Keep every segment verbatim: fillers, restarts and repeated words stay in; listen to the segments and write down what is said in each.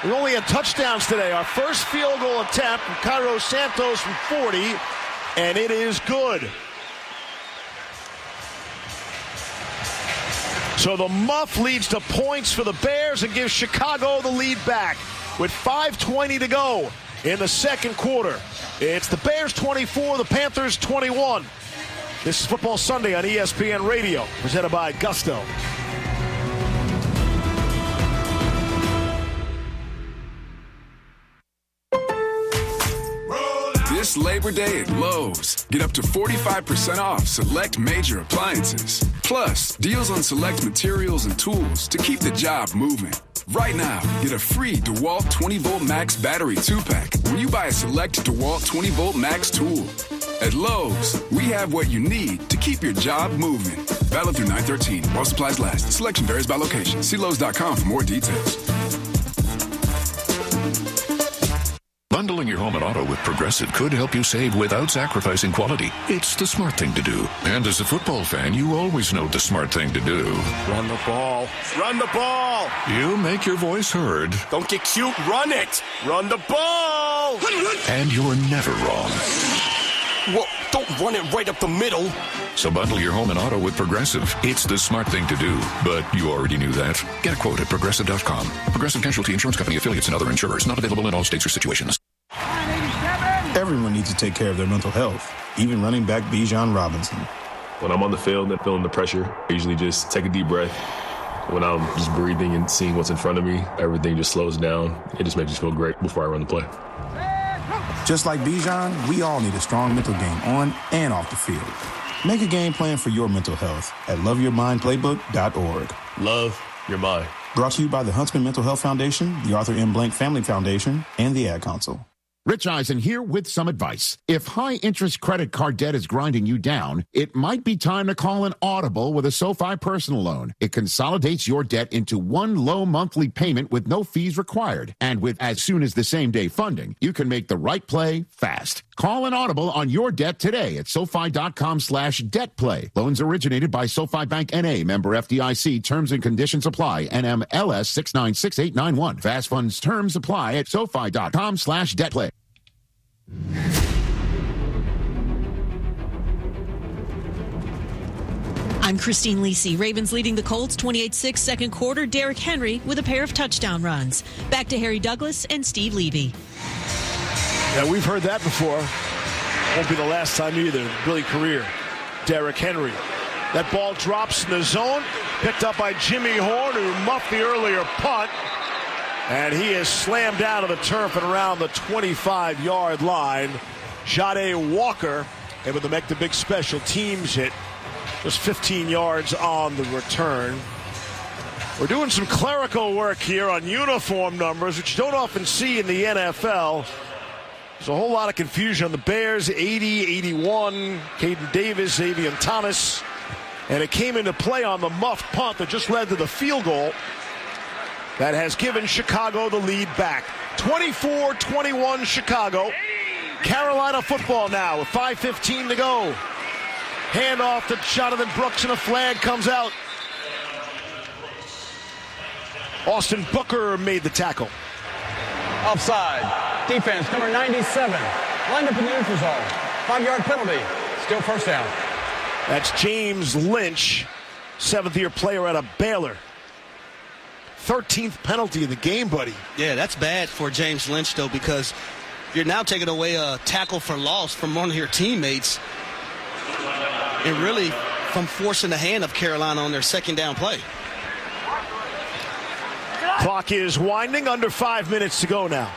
We only had touchdowns today. Our first field goal attempt from Cairo Santos from forty, and it is good. So the muff leads to points for the Bears and gives Chicago the lead back with five twenty to go in the second quarter. It's the Bears twenty-four, the Panthers twenty-one. This is Football Sunday on E S P N Radio, presented by Gusto. This Labor Day at Lowe's, get up to forty-five percent off select major appliances. Plus, deals on select materials and tools to keep the job moving. Right now, get a free DeWalt twenty volt Max battery two pack when you buy a select DeWalt twenty volt Max tool. At Lowe's, we have what you need to keep your job moving. Valid through nine thirteen while supplies last. Selection varies by location. See Lowe's dot com for more details. Bundling your home and auto with Progressive could help you save without sacrificing quality. It's the smart thing to do. And as a football fan, you always know the smart thing to do. Run the ball. Run the ball. You make your voice heard. Don't get cute. Run it. Run the ball. And you're never wrong. Well, don't run it right up the middle. So bundle your home and auto with Progressive. It's the smart thing to do. But you already knew that. Get a quote at Progressive dot com. Progressive Casualty Insurance Company affiliates and other insurers. Not available in all states or situations. Everyone needs to take care of their mental health, even running back Bijan Robinson. When I'm on the field and feeling the pressure, I usually just take a deep breath. When I'm just breathing and seeing what's in front of me, everything just slows down. It just makes me feel great before I run the play. Just like Bijan, we all need a strong mental game on and off the field. Make a game plan for your mental health at love your mind playbook dot org. Love your mind. Brought to you by the Huntsman Mental Health Foundation, the Arthur M. Blank Family Foundation, and the Ad Council. Rich Eisen here with some advice. If high-interest credit card debt is grinding you down, it might be time to call an Audible with a SoFi personal loan. It consolidates your debt into one low monthly payment with no fees required. And with as soon as the same-day funding, you can make the right play fast. Call an Audible on your debt today at SoFi dot com slash debt play. Loans originated by SoFi Bank N A, member F D I C. Terms and conditions apply. N M L S six nine six eight nine one. Fast funds terms apply at SoFi dot com slash debt play. I'm Christine Lisi. Ravens leading the Colts twenty-eight six second quarter. Derrick Henry with a pair of touchdown runs. Back to Harry Douglas and Steve Levy. Yeah, we've heard that before. Won't be the last time either in Billy career. Derrick Henry. That ball drops in the zone. Picked up by Jimmy Horn, who muffed the earlier punt. And he is slammed down to the turf and around the twenty-five-yard line. Jade Walker able to make the big special teams hit. Just fifteen yards on the return. We're doing some clerical work here on uniform numbers, which you don't often see in the N F L. There's a whole lot of confusion on the Bears, eighty, eighty-one, Caden Davis, Avian Thomas. And it came into play on the muffed punt that just led to the field goal that has given Chicago the lead back. twenty-four twenty-one Chicago. Carolina football now with five fifteen to go. Handoff to Jonathan Brooks and a flag comes out. Austin Booker made the tackle. Offside. Defense, number ninety-seven. Lined up in the neutral zone. Five-yard penalty. Still first down. That's James Lynch, seventh-year player out of Baylor. thirteenth penalty in the game, buddy. Yeah, that's bad for James Lynch, though, because you're now taking away a tackle for loss from one of your teammates and really from forcing the hand of Carolina on their second down play. Clock is winding, under five minutes to go now.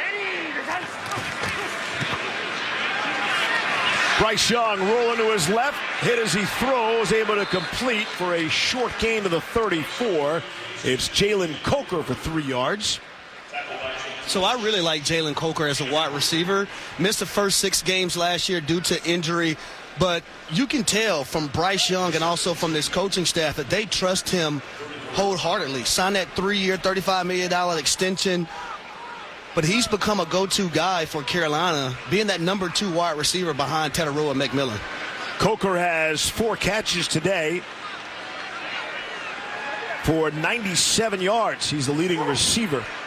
Bryce Young rolling to his left, hit as he throws, able to complete for a short gain to the thirty-four. It's Jalen Coker for three yards. So I really like Jalen Coker as a wide receiver. Missed the first six games last year due to injury. But you can tell from Bryce Young and also from this coaching staff that they trust him wholeheartedly. Signed that three-year, thirty-five million dollars extension. But he's become a go-to guy for Carolina, being that number two wide receiver behind Teteroa McMillan. Coker has four catches today for ninety-seven yards. He's the leading receiver